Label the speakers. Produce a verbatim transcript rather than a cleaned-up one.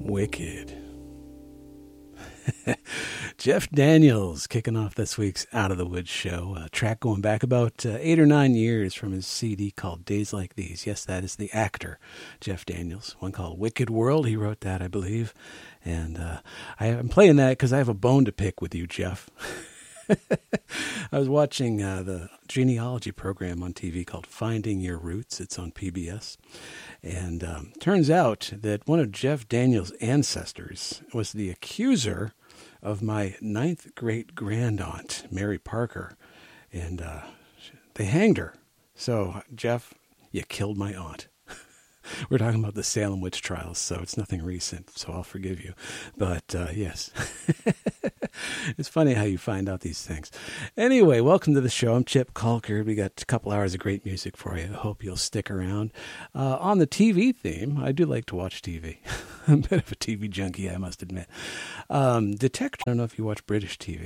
Speaker 1: Wicked. Jeff Daniels kicking off this week's Out of the Woods show. A track going back about uh, eight or nine years from his C D called Days Like These. Yes, that is the actor, Jeff Daniels. One called Wicked World. He wrote that, I believe. And uh, I, I'm playing that because I have a bone to pick with you, Jeff. I was watching uh, the genealogy program on T V called Finding Your Roots. It's on P B S. And um, turns out that one of Jeff Daniels' ancestors was the accuser of my ninth great grandaunt, Mary Parker. And uh, they hanged her. So, Jeff, you killed my aunt. We're talking about the Salem witch trials, so it's nothing recent, so I'll forgive you. But, uh, yes. It's funny how you find out these things. Anyway, welcome to the show. I'm Chip Culker. We got a couple hours of great music for you. I hope you'll stick around. Uh, on the T V theme, I do like to watch T V. I'm a bit of a T V junkie, I must admit. Um, Detective, I don't know if you watch British T V.